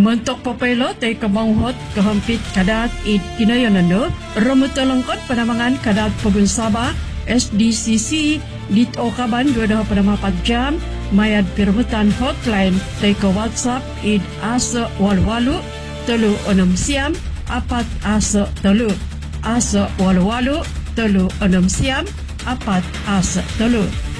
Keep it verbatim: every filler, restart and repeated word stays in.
Mentok papilot ay kamanghot kahampit kadat it kinayonando ramutalangkot panamangan kadat pagunsaba S D C C dito kaban dua panamapat jam mayad pirmutan hotline tay ka WhatsApp id asa walwalu telu enam siam apat asa telu asa walwalu telu enam siam apat asa telu.